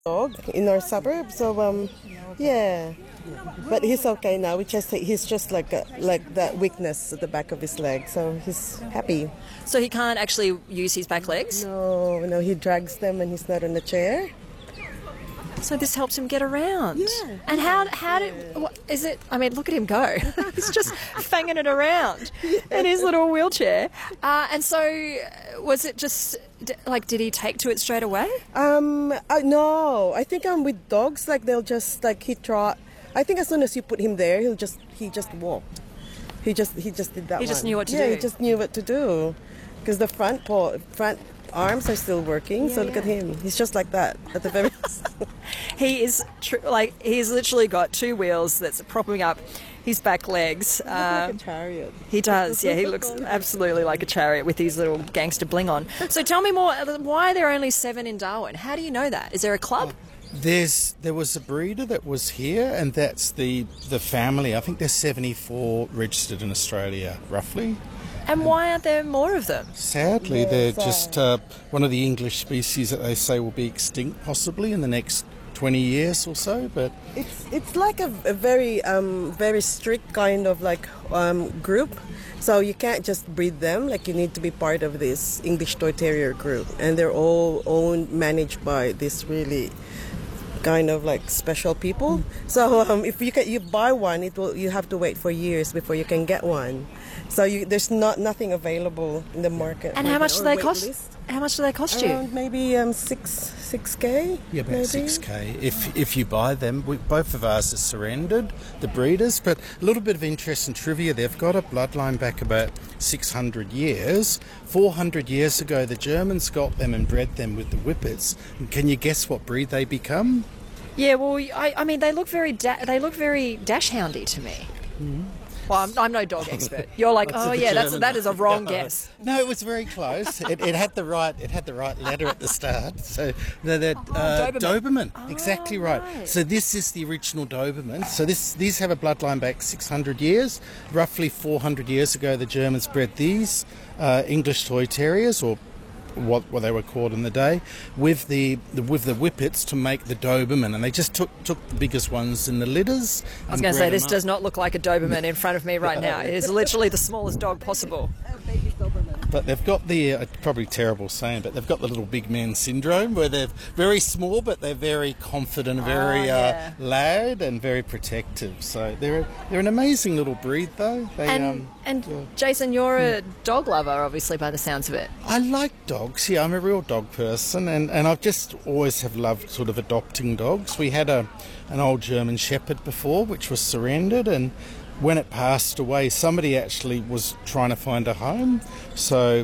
dog in our suburb. So yeah, but he's okay now. He's just like that weakness at the back of his leg, so he's happy. So he can't actually use his back legs? No, he drags them when he's not in the chair. So this helps him get around. Yeah. And is it? I mean, look at him go. He's just fanging it around in his little wheelchair. And so, was it just like? Did he take to it straight away? No. I think with dogs, like they'll just like he trot. I think as soon as you put him there, he just walked. He just did that. He just knew what to do. Yeah, he just knew what to do, because the front arms are still working. So look at him. He's just like that at the very. He is he's literally got two wheels that's propping up his back legs. Like a chariot. He does, yeah. He looks absolutely like a chariot with his little gangster bling on. So tell me more. Why are there only 7 in Darwin? How do you know that? Is there a club? There was a breeder that was here, and that's the family. I think there's 74 registered in Australia, roughly. And why aren't there more of them? Sadly, they're just one of the English species that they say will be extinct possibly in the next 20 years or so. But it's like a very very strict kind of like group. So you can't just breed them. Like you need to be part of this English Toy Terrier group, and they're all managed by this really kind of like special people. So if you buy one, you have to wait for years before you can get one. So there's nothing available in the market. And how much do they cost? How much do they cost you? Around maybe 6K. Yeah, about maybe. 6K if you buy them. Both of ours are surrendered, the breeders. But a little bit of interest and trivia. They've got a bloodline back about 600 years. 400 years ago, the Germans got them and bred them with the Whippets. And can you guess what breed they become? Yeah, well, I mean, they look very dashhoundy to me. Mm-hmm. Well, I'm no dog expert. You're like, oh yeah, that is a wrong guess. No, it was very close. It had the right letter at the start. So Doberman. Exactly right. So this is the original Doberman. So these have a bloodline back 600 years. Roughly 400 years ago, the Germans bred these English Toy Terriers, or what they were called in the day, with the Whippets to make the Doberman, and they just took the biggest ones in the litters. I was going to say, this does not look like a Doberman in front of me right now. It is literally the smallest dog possible. But they've got the, probably terrible saying, but they've got the little big man syndrome, where they're very small, but they're very confident, very loud, and very protective. So they're an amazing little breed, though. Jason, you're a dog lover, obviously, by the sounds of it. I like dogs. Yeah, I'm a real dog person, and I've just always have loved sort of adopting dogs. We had an old German Shepherd before, which was surrendered, and when it passed away, somebody actually was trying to find a home. So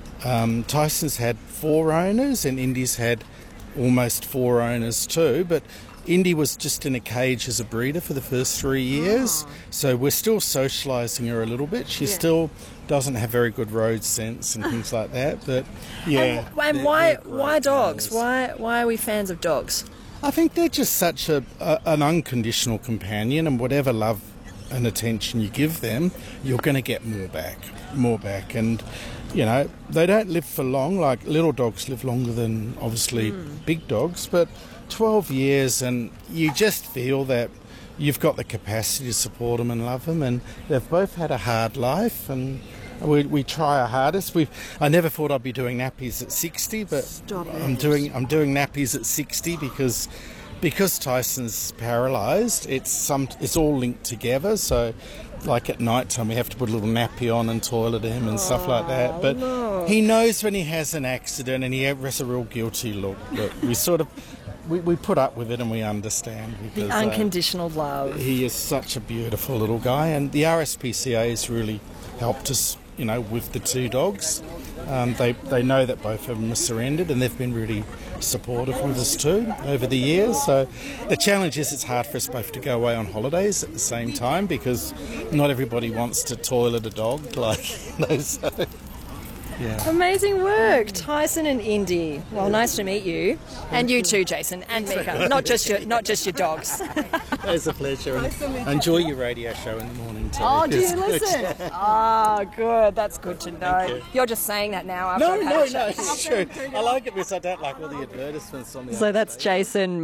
Tyson's had 4 owners, and Indy's had almost 4 owners too. But Indy was just in a cage as a breeder for the first 3 years. So we're still socialising her a little bit. She still doesn't have very good road sense and things like that. But yeah. And why dogs? Why are we fans of dogs? I think they're just such an unconditional companion, and whatever love and attention you give them, you're going to get more back. And they don't live for long. Like little dogs live longer than obviously big dogs, but 12 years, and you just feel that you've got the capacity to support them and love them. And they've both had a hard life, and we try our hardest. I never thought I'd be doing nappies at 60, but I'm doing nappies at 60 because Tyson's paralysed. It's all linked together. So, like at night time, we have to put a little nappy on and toilet him and stuff like that. But he knows when he has an accident, and he has a real guilty look. But we put up with it, and we understand. Because, the unconditional love. He is such a beautiful little guy, and the RSPCA has really helped us, with the 2 dogs. They know that both of them are surrendered, and they've been really supportive with us too over the years. So the challenge is it's hard for us both to go away on holidays at the same time, because not everybody wants to toilet a dog so. Yeah. Amazing work, Tyson and Indy. Well, nice to meet you, and you too, Jason, and Mika. Not just your dogs. It's a pleasure. And enjoy your radio show in the morning too. Oh, do you listen? Oh, good. That's good to know. You're just saying that now. No, it's true. I like it because I don't like all the advertisements on the. So that's Jason.